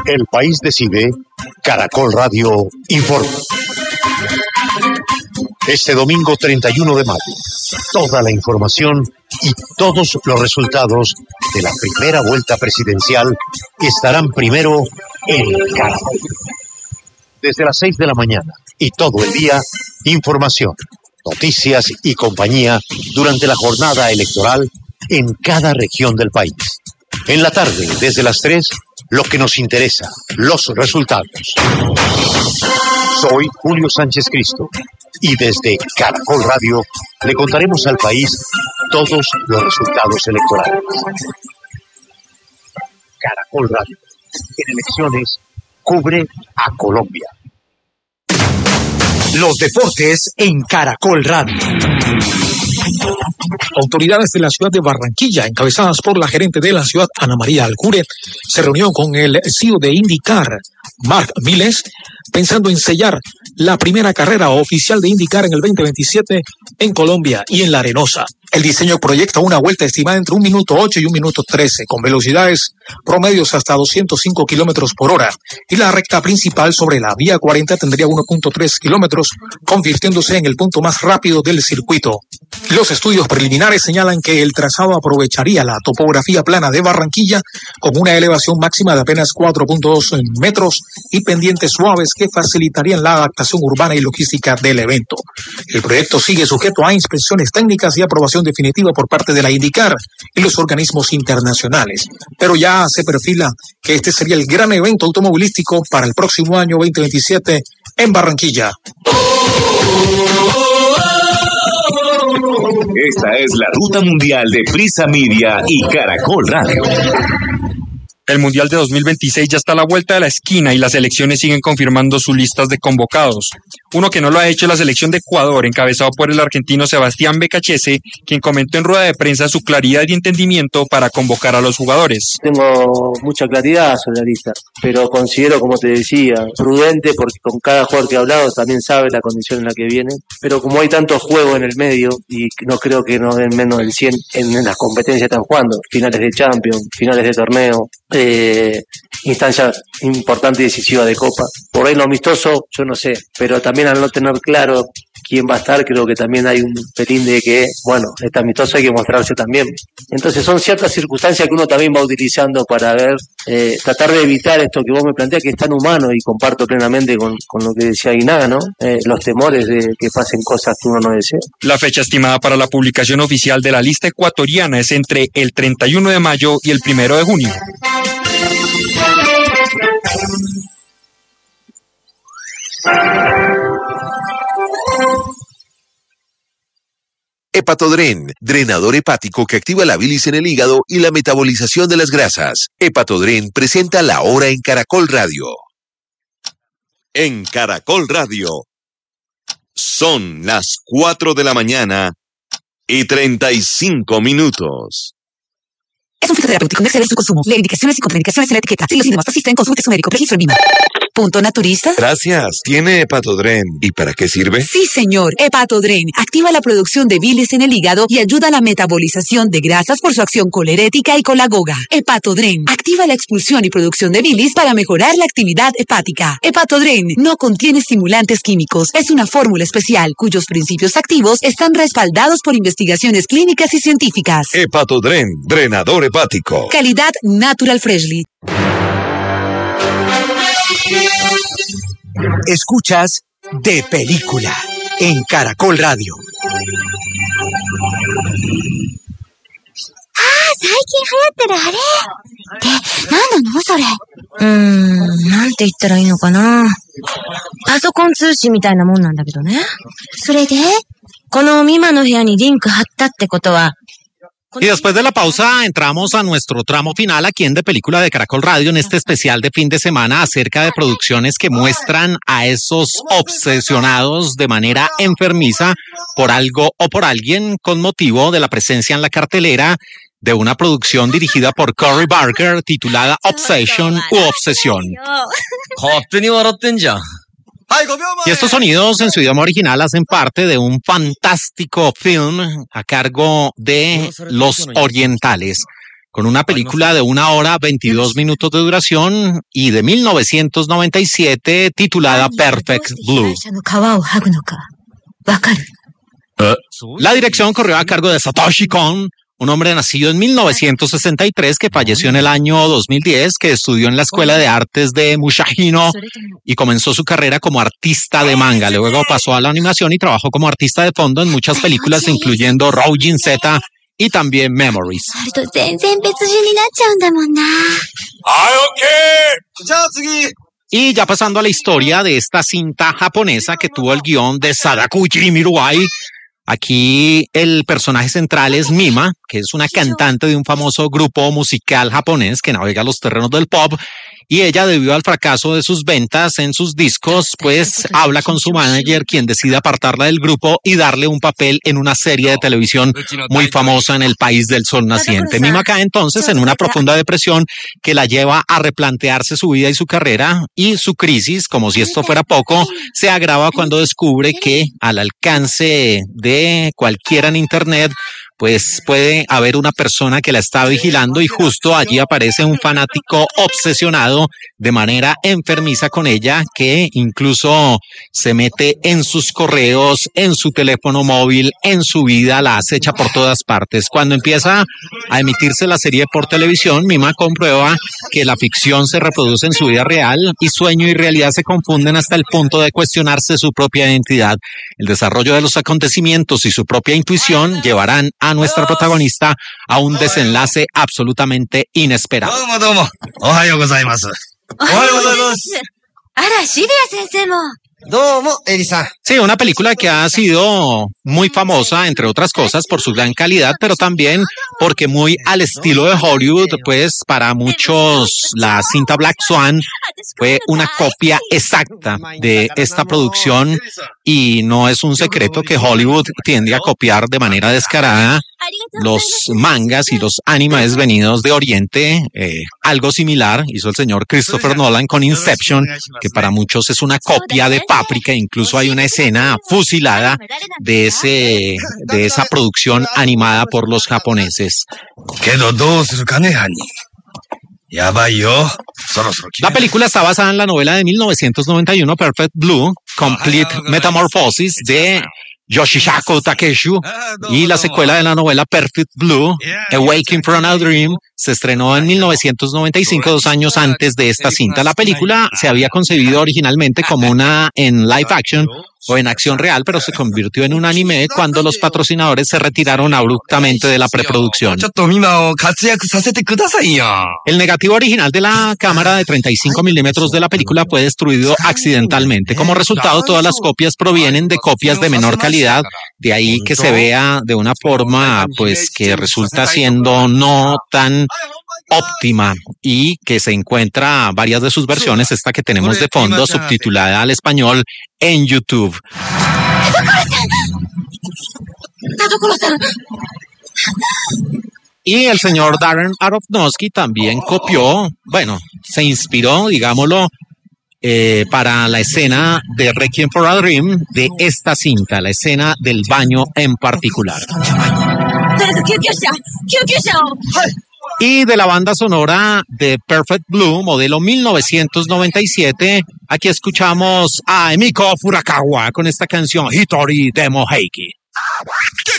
El país decide, Caracol Radio informa. Este domingo 31 de mayo, toda la información y todos los resultados de la primera vuelta presidencial estarán primero en Caracol. Desde las 6 de la mañana y todo el día, información, noticias y compañía durante la jornada electoral en cada región del país. En la tarde, desde las 3, lo que nos interesa, los resultados. Soy Julio Sánchez Cristo y desde Caracol Radio le contaremos al país todos los resultados electorales. Caracol Radio, en elecciones, cubre a Colombia. Los deportes en Caracol Radio. Autoridades de la ciudad de Barranquilla, encabezadas por la gerente de la ciudad, Ana María Alcure, se reunió con el CEO de IndyCar, Mark Miles, pensando en sellar la primera carrera oficial de IndyCar en el 2027 en Colombia y en La Arenosa. El diseño proyecta una vuelta estimada entre 1 minuto 8 y 1 minuto 13, con velocidades promedios hasta 205 kilómetros por hora, y la recta principal sobre la vía 40 tendría 1.3 kilómetros, convirtiéndose en el punto más rápido del circuito. Los estudios preliminares señalan que el trazado aprovecharía la topografía plana de Barranquilla con una elevación máxima de apenas 4.2 metros y pendientes suaves que facilitarían la adaptación urbana y logística del evento. El proyecto sigue sujeto a inspecciones técnicas y aprobación definitiva por parte de la IndyCar y los organismos internacionales, pero ya se perfila que este sería el gran evento automovilístico para el próximo año 2027 en Barranquilla. Esta es la ruta mundial de Prisa Media y Caracol Radio. El Mundial de 2026 ya está a la vuelta de la esquina y las selecciones siguen confirmando sus listas de convocados. Uno que no lo ha hecho es la selección de Ecuador, encabezado por el argentino Sebastián Becachese, quien comentó en rueda de prensa su claridad y entendimiento para convocar a los jugadores. Tengo mucha claridad sobre la lista, pero considero, como te decía, prudente, porque con cada jugador que he hablado también sabe la condición en la que viene, pero como hay tanto juego en el medio y no creo que nos den menos del 100 en las competencias que están jugando, finales de Champions, finales de torneo, instancia importante y decisiva de Copa. Por ahí lo amistoso, yo no sé, pero también al no tener claro quién va a estar, creo que también hay un pelín de que, bueno, este amistoso hay que mostrarse también. Entonces son ciertas circunstancias que uno también va utilizando para ver, tratar de evitar esto que vos me planteas, que es tan humano, y comparto plenamente con lo que decía Guinaga, ¿no? Los temores de que pasen cosas que uno no desea. La fecha estimada para la publicación oficial de la lista ecuatoriana es entre el 31 de mayo y el 1 de junio. Hepatodren, drenador hepático que activa la bilis en el hígado y la metabolización de las grasas. Hepatodren presenta la hora en Caracol Radio. En Caracol Radio, son las 4 de la mañana y 35 minutos. Es un fitoterapéutico, no exceder su consumo. Lee indicaciones y contraindicaciones en la etiqueta. Si los síntomas persisten, consulte a su médico. Registro en Lima. Punto naturista. Gracias. ¿Tiene Hepatodren? ¿Y para qué sirve? Sí, señor. Hepatodren activa la producción de bilis en el hígado y ayuda a la metabolización de grasas por su acción colerética y colagoga. Hepatodren activa la expulsión y producción de bilis para mejorar la actividad hepática. Hepatodren no contiene estimulantes químicos. Es una fórmula especial cuyos principios activos están respaldados por investigaciones clínicas y científicas. Hepatodren, drenador hepático. Calidad Natural Freshly. Escuchas De Película en Caracol Radio. 最近流行ってるあれって何なのそれ。なんて言ったらいいのかな。パソコン通信みたいなもんなんだけどね。それで、このミマの部屋にリンク貼ったってことは。 Y después de la pausa entramos a nuestro tramo final aquí en De Película de Caracol Radio, en este especial de fin de semana acerca de producciones que muestran a esos obsesionados de manera enfermiza por algo o por alguien con motivo de la presencia en la cartelera de una producción dirigida por Cory Barker titulada Obsession u Obsesión. Y estos sonidos en su idioma original hacen parte de un fantástico film a cargo de los orientales, con una película de 1 hora 22 minutos de duración y de 1997 titulada Perfect Blue. La dirección corrió a cargo de Satoshi Kon, un hombre nacido en 1963 que falleció en el año 2010, que estudió en la Escuela de Artes de Musashino y comenzó su carrera como artista de manga. Luego pasó a la animación y trabajó como artista de fondo en muchas películas, incluyendo Roujin Z y también Memories. Y ya pasando a la historia de esta cinta japonesa que tuvo el guión de Sadakuchi Miruai, aquí el personaje central es Mima, que es una cantante de un famoso grupo musical japonés que navega los terrenos del pop, y ella, debido al fracaso de sus ventas en sus discos, pues habla con su manager, quien decide apartarla del grupo y darle un papel en una serie de televisión muy famosa en el país del sol naciente. Mima cae entonces en una profunda depresión que la lleva a replantearse su vida y su carrera, y su crisis, como si esto fuera poco, se agrava cuando descubre que al alcance de cualquiera en internet pues puede haber una persona que la está vigilando, y justo allí aparece un fanático obsesionado de manera enfermiza con ella, que incluso se mete en sus correos, en su teléfono móvil, en su vida, la acecha por todas partes. Cuando empieza a emitirse la serie por televisión, Mima comprueba que la ficción se reproduce en su vida real y sueño y realidad se confunden hasta el punto de cuestionarse su propia identidad. El desarrollo de los acontecimientos y su propia intuición llevarán a nuestra protagonista a un desenlace absolutamente inesperado. Sí, una película que ha sido muy famosa, entre otras cosas, por su gran calidad, pero también porque muy al estilo de Hollywood, pues para muchos la cinta Black Swan fue una copia exacta de esta producción, y no es un secreto que Hollywood tiende a copiar de manera descarada los mangas y los animes venidos de Oriente. Algo similar hizo el señor Christopher Nolan con Inception, que para muchos es una copia de Paprika. Incluso hay una escena fusilada de esa producción animada por los japoneses. La película está basada en la novela de 1991 Perfect Blue, Complete Metamorphosis, de Yoshihiko Takeshu, y la secuela de la novela Perfect Blue, Awakening from a Dream, se estrenó en 1995, 2 años antes de esta cinta. La película se había concebido originalmente como una en live action o en acción real, pero se convirtió en un anime cuando los patrocinadores se retiraron abruptamente de la preproducción. El negativo original de la cámara de 35 milímetros de la película fue destruido accidentalmente. Como resultado, todas las copias provienen de copias de menor calidad, de ahí que se vea de una forma pues que resulta siendo no tan óptima, y que se encuentra varias de sus versiones, esta que tenemos de fondo, subtitulada al español en YouTube. Y el señor Darren Aronofsky también copió, se inspiró, digámoslo, para la escena de Requiem for a Dream de esta cinta, la escena del baño en particular. Y de la banda sonora de Perfect Blue, modelo 1997, aquí escuchamos a Emiko Furukawa con esta canción Hitori Demo Heiki.